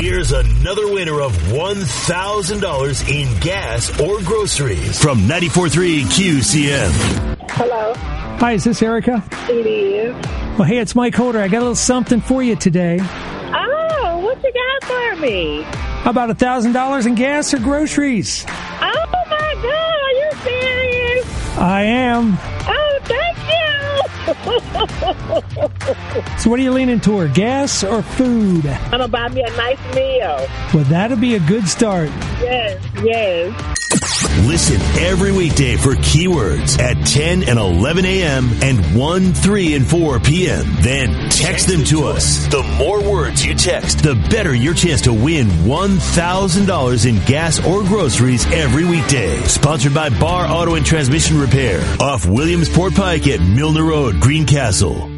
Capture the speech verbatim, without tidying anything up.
Here's another winner of one thousand dollars in gas or groceries from ninety-four point three Q C M. Hello. Hi, is this Erica? It is. Well, hey, it's Mike Holder. I got a little something for you today. Oh, what you got for me? How about one thousand dollars in gas or groceries? Oh, my God. Are you serious? I am. Oh, thank you. So what are you leaning toward, gas or food? I'm going to buy me a nice meal. Well, that'll be a good start. Yes, yes. Listen every weekday for Keywords at ten and eleven a.m. and one, three, and four p.m. Then text them to us. The more words you text, the better your chance to win one thousand dollars in gas or groceries every weekday. Sponsored by Bar Auto and Transmission Repair off Williamsport Pike at Milner Road, Greencastle.